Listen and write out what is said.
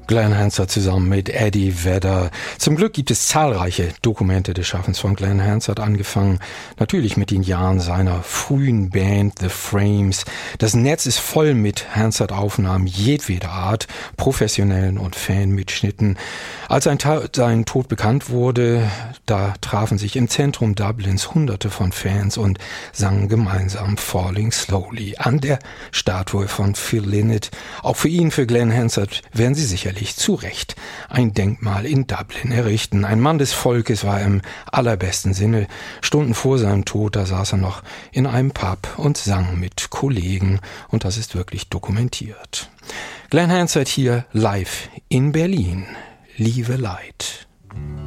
Glen Hansard zusammen mit Eddie Vedder. Zum Glück gibt es zahlreiche Dokumente des Schaffens von Glen Hansard, angefangen natürlich mit den Jahren seiner frühen Band The Frames. Das Netz ist voll mit Hansard-Aufnahmen jedweder Art, professionellen und Fanmitschnitten. Als sein Tod bekannt wurde, da trafen sich im Zentrum Dublins Hunderte von Fans und sangen gemeinsam Falling Slowly an der Statue von Phil Lynott. Auch für ihn, für Glen Hansard, werden sie sicherlich zu Recht ein Denkmal in Dublin errichten. Ein Mann des Volkes war im allerbesten Sinne. Stunden vor seinem Tod, da saß er noch in einem Pub und sang mit Kollegen, und das ist wirklich dokumentiert. Glen Hansard hier live in Berlin. Lieve Light.